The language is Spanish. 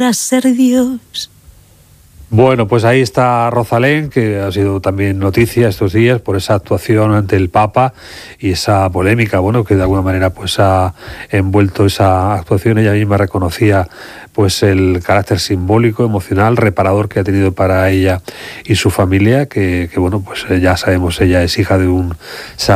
para ser Dios. Bueno, pues ahí está Rosalén, que ha sido también noticia estos días por esa actuación ante el Papa y esa polémica, bueno, que de alguna manera pues ha envuelto esa actuación. Ella misma reconocía pues el carácter simbólico, emocional, reparador que ha tenido para ella y su familia, que bueno, pues ya sabemos, ella es hija de un